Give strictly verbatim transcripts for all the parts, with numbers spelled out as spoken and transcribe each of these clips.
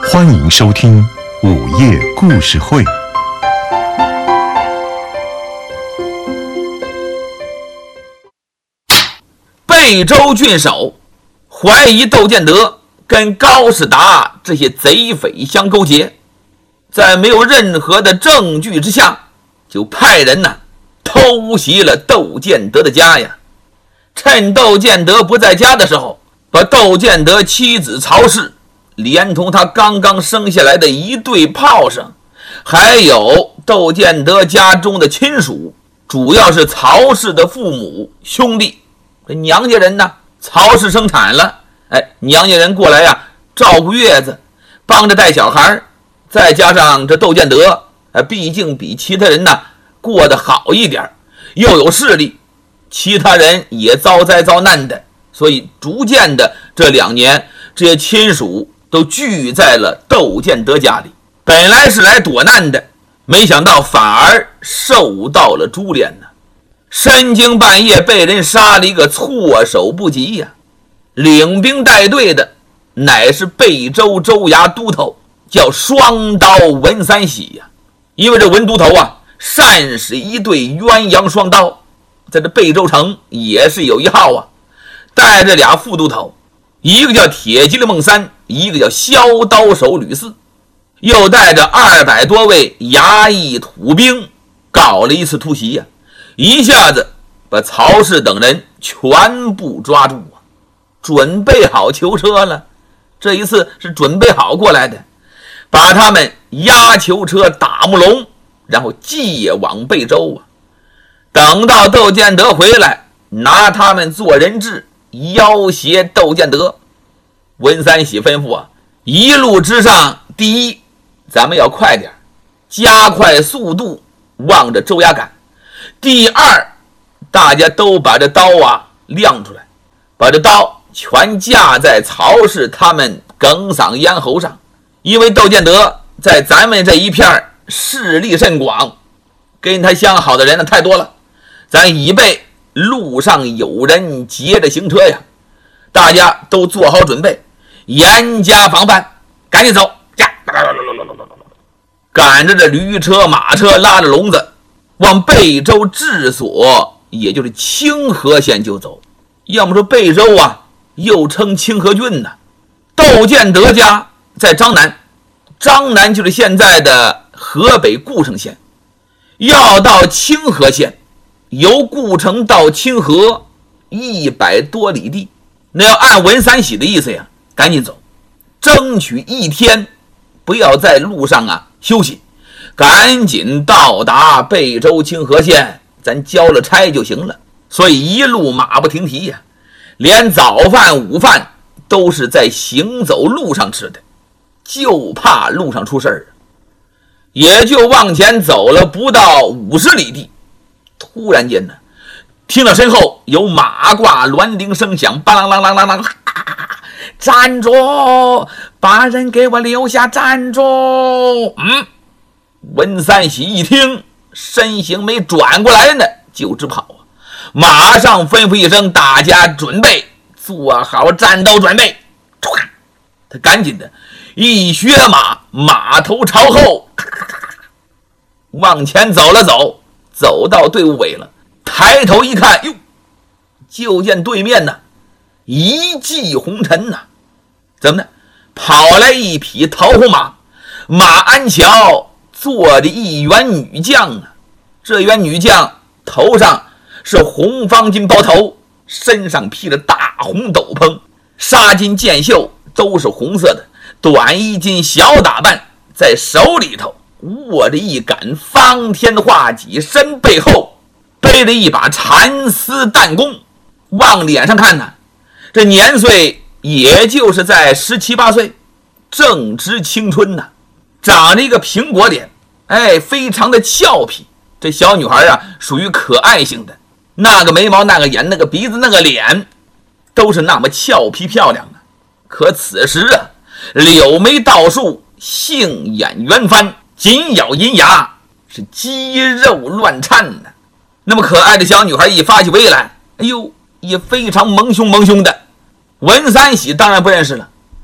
欢迎收听午夜故事会。 贝州郡守怀疑窦建德跟高士达这些贼匪相勾结，在没有任何的证据之下，就派人呢偷袭了窦建德的家呀。趁窦建德不在家的时候，把窦建德妻子曹氏连同他刚刚生下来的一对炮声，还有窦建德家中的亲属，主要是曹氏的父母兄弟，这娘家人呢，曹氏生产了，哎，娘家人过来呀，照顾月子，帮着带小孩，再加上这窦建德，哎，毕竟比其他人呢过得好一点，又有势力，其他人也遭灾遭难的，所以逐渐的这两年，这些亲属都聚在了窦建德家里。本来是来躲难的，没想到反而受到了株连呢。深更半夜被人杀了一个措手不及呀、啊！领兵带队的乃是贝州州衙都头，叫双刀文三喜呀、啊。因为这文都头啊，善使一对鸳鸯双刀，在这贝州城也是有一号啊。带着俩副都头，一个叫铁骑的孟三，一个叫削刀手吕四，又带着二百多位衙役土兵，搞了一次突袭呀、啊。一下子把曹氏等人全部抓住啊！准备好囚车了，这一次是准备好过来的，把他们押囚车打木笼，然后借往贝州啊。等到窦建德回来，拿他们做人质，要挟窦建德。文三喜吩咐啊，一路之上，第一，咱们要快点，加快速度，往着州衙赶。第二，大家都把这刀啊亮出来，把这刀全架在曹氏他们哽嗓咽喉上，因为窦建德在咱们这一片势力甚广，跟他相好的人呢太多了，咱以备路上有人劫着行车呀，大家都做好准备，严加防范，赶紧走，赶着这驴车马车拉着笼子往贝州治所，也就是清河县就走。要么说贝州啊，又称清河郡呢。窦建德家在张南，张南就是现在的河北固城县。要到清河县，由固城到清河一百多里地，那要按文三喜的意思呀，赶紧走，争取一天不要在路上啊休息。赶紧到达贝州清河县，咱交了差就行了。所以一路马不停蹄呀、啊，连早饭午饭都是在行走路上吃的，就怕路上出事儿。也就往前走了不到五十里地，突然间呢，听到身后有马挂銮铃声响，巴啷啷啷啷啷，站住！把人给我留下，站住！嗯。文三喜一听，身形没转过来呢，就直跑啊！马上吩咐一声，大家准备，做好战斗准备。他赶紧的一靴马，马头朝后，往前走了走，走到队伍尾了，抬头一看，哟，就见对面呢一骑红尘呐、啊，怎么呢？跑来一匹桃红马，马鞍桥坐着一员女将啊，这员女将头上是红方巾包头，身上披着大红斗篷，纱巾箭袖都是红色的，短衣襟小打扮，在手里头握着一杆方天画戟，身背后背着一把蚕丝弹弓，往脸上看呢，这年岁也就是在十七八岁，正值青春呢，长着一个苹果脸，哎，非常的俏皮。这小女孩啊，属于可爱型的，那个眉毛、那个眼、那个鼻子、那个脸，都是那么俏皮漂亮啊。可此时啊，柳眉倒竖，杏眼圆翻，紧咬银牙，是肌肉乱颤的。那么可爱的小女孩一发起威来，哎呦，也非常萌凶萌凶的。文三喜当然不认识了，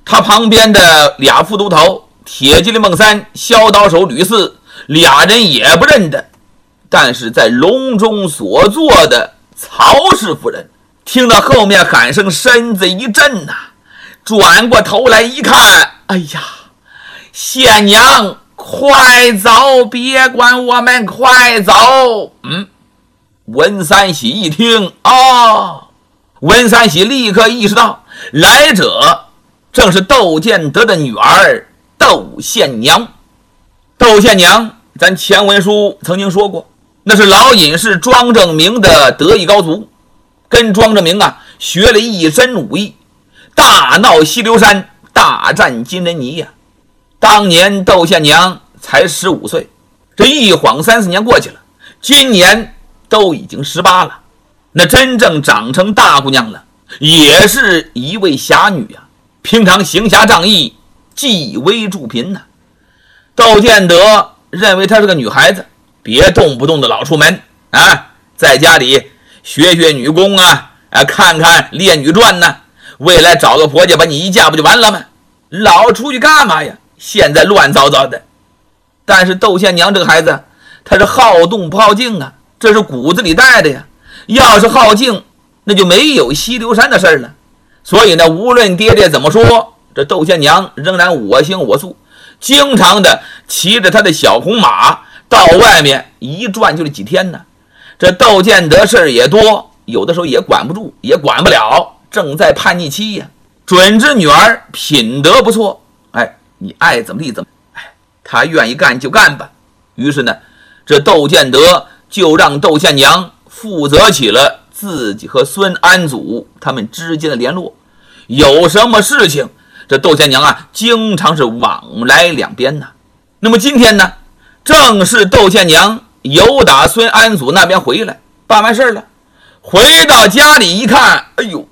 他旁边的俩副都头铁骑的孟三、削刀手吕四，俩人也不认得。但是在笼中所坐的曹氏夫人听到后面喊声，身子一震呐、啊，转过头来一看，哎呀，县娘快走，别管我们，快走。嗯，文三喜一听，哦，文三喜立刻意识到来者正是窦建德的女儿窦宪娘。窦宪娘咱前文书曾经说过，那是老隐士庄正明的得意高足，跟庄正明啊学了一身武艺，大闹西流山，大战金人泥呀、啊。当年窦宪娘才十五岁，这一晃三四年过去了，今年都已经十八了，那真正长成大姑娘了，也是一位侠女啊，平常行侠仗义，济危助贫呐、啊。窦建德认为她是个女孩子，别动不动的老出门啊，在家里学学女工啊，啊看看《烈女传》呢，未来找个婆家把你一嫁不就完了吗？老出去干嘛呀？现在乱糟糟的。但是窦宪娘这个孩子，她是好动不好静啊，这是骨子里带的呀。要是好静，那就没有西流山的事了。所以呢，无论爹爹怎么说，这窦宪娘仍然我行我素，经常的骑着他的小红马到外面一转就是几天呢。这窦建德事儿也多，有的时候也管不住，也管不了，正在叛逆期呀。准知女儿品德不错，哎，你爱怎么地怎么，哎，他愿意干就干吧。于是呢，这窦建德就让窦宪娘负责起了自己和孙安祖他们之间的联络。有什么事情，这窦宪娘啊，经常是往来两边呢。那么今天呢，正是窦宪娘由打孙安祖那边回来，办完事了，回到家里一看，哎呦，